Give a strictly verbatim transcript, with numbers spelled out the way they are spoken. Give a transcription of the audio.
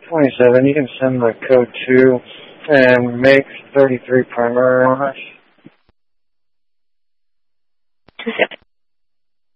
twenty-seven. You can send the code to and make thirty-three primary on it.